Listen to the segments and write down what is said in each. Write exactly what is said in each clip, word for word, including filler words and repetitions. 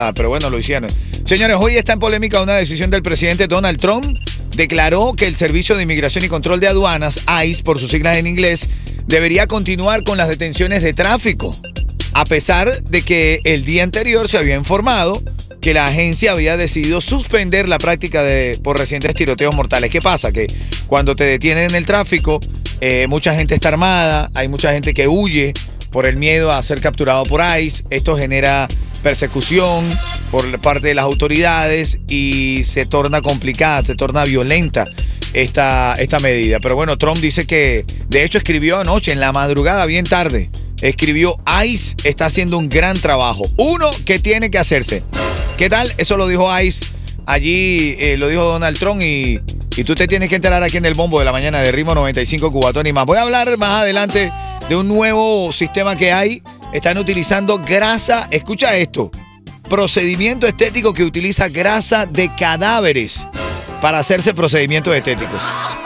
Ah, pero bueno, lo hicieron. Señores, hoy está en polémica una decisión del presidente Donald Trump. Declaró que el Servicio de Inmigración y Control de Aduanas, I C E, por sus siglas en inglés, debería continuar con las detenciones de tráfico, a pesar de que el día anterior se había informado que la agencia había decidido suspender la práctica de por recientes tiroteos mortales. ¿Qué pasa? Que cuando te detienen en el tráfico, eh, mucha gente está armada, hay mucha gente que huye por el miedo a ser capturado por I C E. Esto genera persecución por parte de las autoridades y se torna complicada, se torna violenta esta, esta medida. Pero bueno, Trump dice que, de hecho, escribió anoche, en la madrugada, bien tarde, escribió: I C E está haciendo un gran trabajo. Uno, que tiene que hacerse. ¿Qué tal? Eso lo dijo I C E. Allí eh, lo dijo Donald Trump y, y tú te tienes que enterar aquí en el Bombo de la Mañana de Ritmo noventa y cinco Cubatón y más. Voy a hablar más adelante de un nuevo sistema que hay. Están utilizando grasa, escucha esto, procedimiento estético que utiliza grasa de cadáveres para hacerse procedimientos estéticos.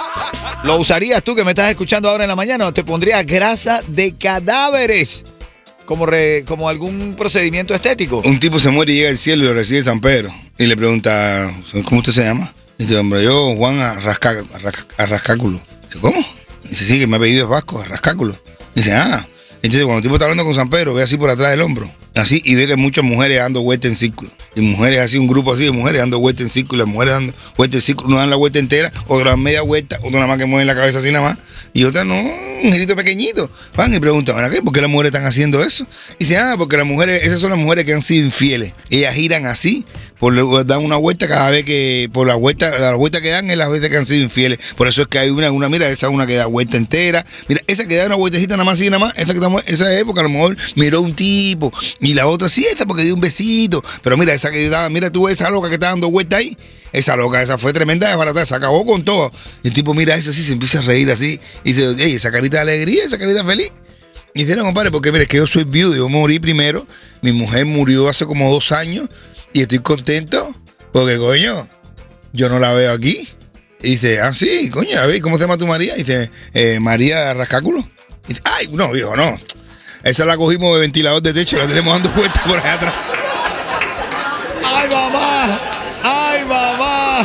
¿Lo usarías tú que me estás escuchando ahora en la mañana? ¿O te pondrías grasa de cadáveres como, re, como algún procedimiento estético? Un tipo se muere y llega al cielo y lo recibe San Pedro. Y le pregunta, ¿cómo usted se llama? Dice, hombre, yo Juan Arrasca, Arrasca, Arrascáculo. Dice, ¿cómo? Dice, sí, que me ha pedido Vasco, Arrascáculo. Dice, ah. Entonces, cuando el tipo está hablando con San Pedro, ve así por atrás del hombro, así, y ve que hay muchas mujeres dando vueltas en círculo. Y mujeres así, un grupo así de mujeres dando vueltas en círculo, las mujeres dando vueltas en círculo, no dan la vuelta entera, otras dan media vuelta, otras nada más que mueven la cabeza así nada más, y otras no, un girito pequeñito. Van y preguntan, ¿por qué? ¿Por qué las mujeres están haciendo eso? Y dicen, ah, porque las mujeres, esas son las mujeres que han sido infieles. Ellas giran así, por, dan una vuelta cada vez que, por la vuelta, la vuelta que dan es las veces que han sido infieles. Por eso es que hay una, una mira, esa una que da vuelta entera. Mira, esa que da una vueltecita nada más así, nada más, esa que estamos, esa época a lo mejor miró un tipo, y la otra sí, esta porque dio un besito. Pero mira, esa que daba, mira tú esa loca que está dando vuelta ahí. Esa loca, esa fue tremenda desbaratada, se acabó con todo. El tipo mira eso así, se empieza a reír así, y dice, ey, esa carita de alegría, esa carita feliz. Y dice, no, compadre, porque mire, es que yo soy viudo, yo morí primero, mi mujer murió hace como dos años, y estoy contento, porque, coño, yo no la veo aquí. Y dice, ah, sí, coño, a ver, ¿cómo se llama tu María? Y dice, eh, María Rascáculo. Y dice, ay, no, viejo, no. Esa la cogimos de ventilador de techo, la tenemos dando vueltas por allá atrás. ¡Ay, mamá! ¡Ay, mamá!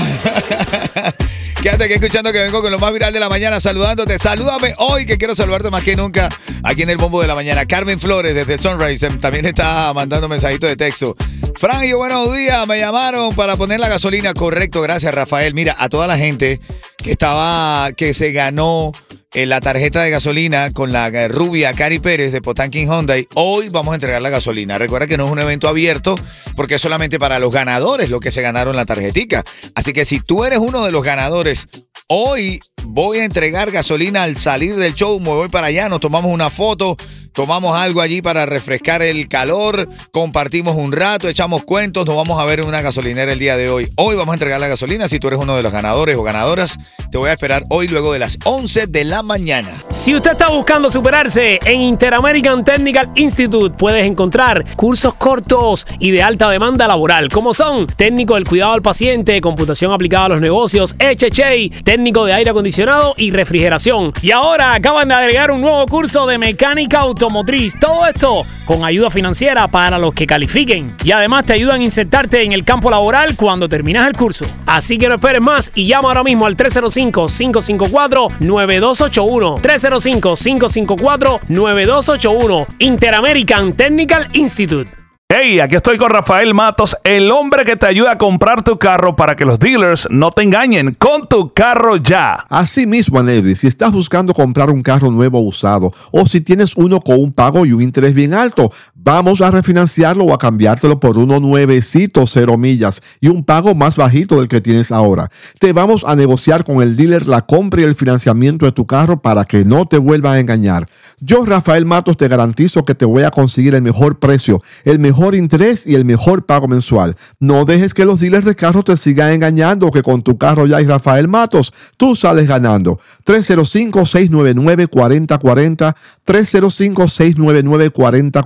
Quédate aquí escuchando que vengo con lo más viral de la mañana, saludándote. Salúdame hoy, que quiero saludarte más que nunca aquí en el Bombo de la Mañana. Carmen Flores, desde Sunrise, también está mandando mensajitos de texto. Fran, yo buenos días, me llamaron para poner la gasolina. Correcto, gracias, Rafael. Mira, a toda la gente que estaba, que se ganó en la tarjeta de gasolina con la rubia Cari Pérez de Potanquín Hyundai, hoy vamos a entregar la gasolina. Recuerda que no es un evento abierto porque es solamente para los ganadores los que se ganaron la tarjetica. Así que si tú eres uno de los ganadores, hoy voy a entregar gasolina al salir del show. Me voy para allá, nos tomamos una foto, tomamos algo allí para refrescar el calor, compartimos un rato, echamos cuentos, nos vamos a ver en una gasolinera el día de hoy. Hoy vamos a entregar la gasolina. Si tú eres uno de los ganadores o ganadoras, te voy a esperar hoy luego de las once de la mañana. Si usted está buscando superarse, en Interamerican Technical Institute puedes encontrar cursos cortos y de alta demanda laboral, como son técnico del cuidado al paciente, computación aplicada a los negocios, H H A, técnico de aire acondicionado y refrigeración. Y ahora acaban de agregar un nuevo curso de mecánica automotriz. Todo esto con ayuda financiera para los que califiquen. Y además te ayudan a insertarte en el campo laboral cuando terminas el curso. Así que no esperes más y llama ahora mismo al tres cero cinco, cinco cinco cuatro, nueve dos ocho uno. tres cero cinco, cinco cinco cuatro, nueve dos ocho uno. Interamerican Technical Institute. Hey, aquí estoy con Rafael Matos, el hombre que te ayuda a comprar tu carro para que los dealers no te engañen con tu carro ya. Así mismo, Anedi, si estás buscando comprar un carro nuevo o usado, o si tienes uno con un pago y un interés bien alto, vamos a refinanciarlo o a cambiártelo por uno nuevecito, cero millas, y un pago más bajito del que tienes ahora. Te vamos a negociar con el dealer la compra y el financiamiento de tu carro para que no te vuelvan a engañar. Yo, Rafael Matos, te garantizo que te voy a conseguir el mejor precio, el mejor interés y el mejor pago mensual. No dejes que los dealers de carros te sigan engañando, que con tu carro ya hay Rafael Matos, tú sales ganando. tres cero cinco, seis nueve nueve, cuatro cero cuatro cero, tres cero cinco, seis nueve nueve, cuatro cero cuatro cero.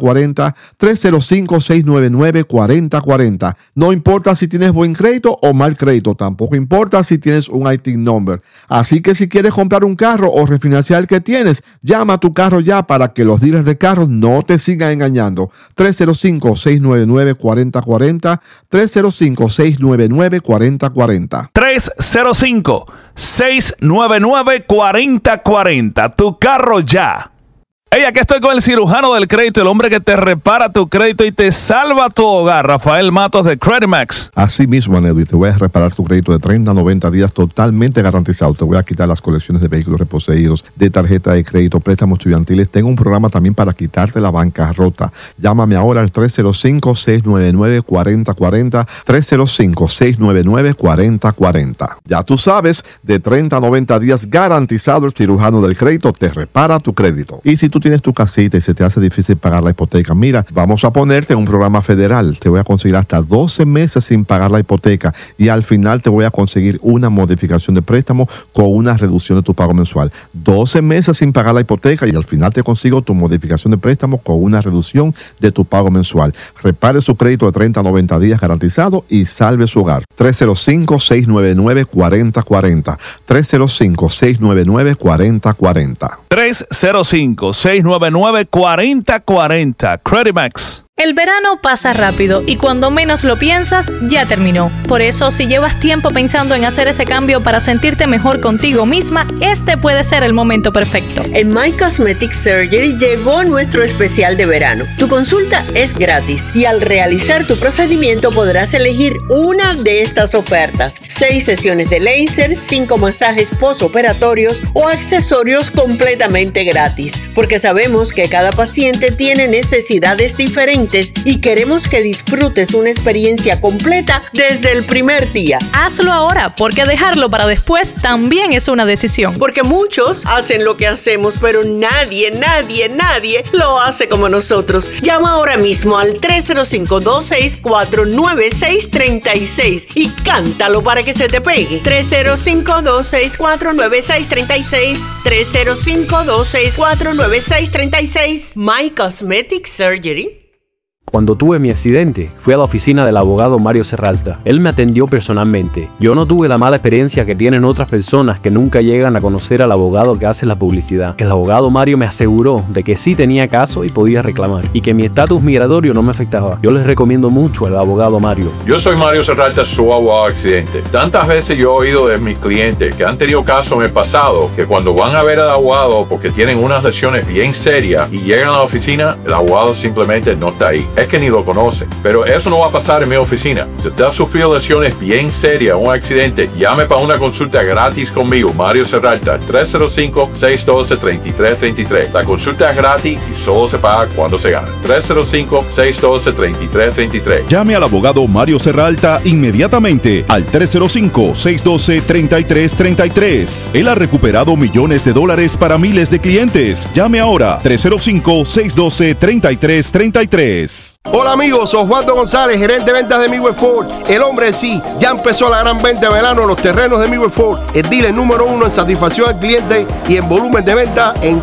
cuarenta, tres cero cinco, seis nueve nueve, cuatro cero cuatro cero. No importa si tienes buen crédito o mal crédito, tampoco importa si tienes un I T I N number. Así que si quieres comprar un carro o refinanciar el que tienes, llama a tu carro ya para que los dealers de carros no te sigan engañando. tres cero cinco, seis nueve nueve, cuatro cero cuatro cero, tres cero cinco, seis nueve nueve, cuatro cero cuatro cero. tres cero cinco, seis nueve nueve, cuatro cero cuatro cero. Tu carro ya. Hey, aquí estoy con el cirujano del crédito, el hombre que te repara tu crédito y te salva tu hogar, Rafael Matos de CreditMax. Así mismo, Anedo, te voy a reparar tu crédito de treinta a noventa días totalmente garantizado. Te voy a quitar las colecciones de vehículos reposeídos, de tarjeta de crédito, préstamos estudiantiles. Tengo un programa también para quitarte la bancarrota. Llámame ahora al tres cero cinco, seis nueve nueve, cuatro cero cuatro cero, tres cero cinco, seis nueve nueve, cuatro cero cuatro cero. Ya tú sabes, de treinta a noventa días garantizado, el cirujano del crédito te repara tu crédito. Y si tú tienes tu casita y se te hace difícil pagar la hipoteca, mira, vamos a ponerte en un programa federal. Te voy a conseguir hasta doce meses sin pagar la hipoteca y al final te voy a conseguir una modificación de préstamo con una reducción de tu pago mensual. doce meses sin pagar la hipoteca y al final te consigo tu modificación de préstamo con una reducción de tu pago mensual. Repare su crédito de treinta a noventa días garantizado y salve su hogar. tres cero cinco, seis nueve nueve, cuatro cero cuatro cero. tres cero cinco, seis nueve nueve, cuatro cero cuatro cero. tres cero cinco, seis nueve nueve, cuatro cero cuatro cero. CreditMax. El verano pasa rápido y cuando menos lo piensas, ya terminó. Por eso, si llevas tiempo pensando en hacer ese cambio para sentirte mejor contigo misma, este puede ser el momento perfecto. En My Cosmetic Surgery llegó nuestro especial de verano. Tu consulta es gratis y al realizar tu procedimiento podrás elegir una de estas ofertas. Seis sesiones de láser, cinco masajes postoperatorios o accesorios completamente gratis. Porque sabemos que cada paciente tiene necesidades diferentes y queremos que disfrutes una experiencia completa desde el primer día. Hazlo ahora, porque dejarlo para después también es una decisión. Porque muchos hacen lo que hacemos, pero nadie, nadie, nadie lo hace como nosotros. Llama ahora mismo al tres cero cinco, dos seis cuatro, nueve seis tres seis y cántalo para que se te pegue. tres cero cinco, dos seis cuatro, nueve seis tres seis. tres cero cinco, dos seis cuatro, nueve seis tres seis. My Cosmetic Surgery. Cuando tuve mi accidente, fui a la oficina del abogado Mario Serralta. Él me atendió personalmente. Yo no tuve la mala experiencia que tienen otras personas que nunca llegan a conocer al abogado que hace la publicidad. El abogado Mario me aseguró de que sí tenía caso y podía reclamar, y que mi estatus migratorio no me afectaba. Yo les recomiendo mucho al abogado Mario. Yo soy Mario Serralta, su abogado accidente. Tantas veces yo he oído de mis clientes que han tenido casos en el pasado, que cuando van a ver al abogado porque tienen unas lesiones bien serias y llegan a la oficina, el abogado simplemente no está ahí. Es que ni lo conocen. Pero eso no va a pasar en mi oficina. Si usted ha sufrido lesiones bien serias, un accidente, llame para una consulta gratis conmigo, Mario Serralta, tres cero cinco, seis uno dos, tres tres tres tres. La consulta es gratis y solo se paga cuando se gana. tres cero cinco, seis uno dos, tres tres tres tres. Llame al abogado Mario Serralta inmediatamente al tres cero cinco, seis uno dos, tres tres tres tres. Él ha recuperado millones de dólares para miles de clientes. Llame ahora, tres cero cinco, seis uno dos, tres tres tres tres. Hola amigos, soy Osvaldo González, gerente de ventas de Midway Ford. El hombre en sí, ya empezó la gran venta de verano en los terrenos de Midway Ford. El dealer número uno en satisfacción al cliente y en volumen de venta en